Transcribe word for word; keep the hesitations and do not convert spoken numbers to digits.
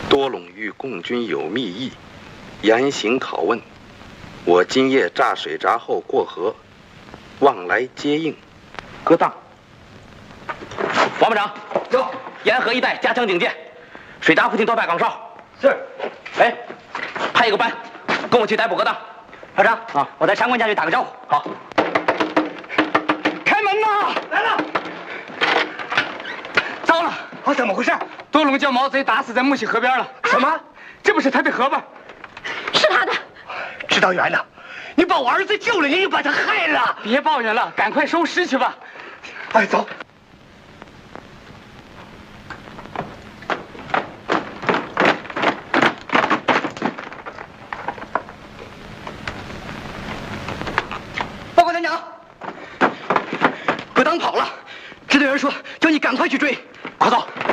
多陇与共军有密议，严刑拷问。我今夜炸水闸后过河，望来接应。 搁当。 王部长， 走， 沿河一带加强警戒，水闸附近多摆岗哨。 是。 哎，派一个班跟我去逮捕搁当。 老张啊，我在长官家去打个招呼。 好。 开门呐！来了。糟了，啊，怎么回事？多陇叫毛贼打死在木樨河边了。什么？这不是台北河吗？ 是他的。 指导员呢？你把我儿子救了，你又把他害了。别抱怨了，赶快收尸去吧。哎，走。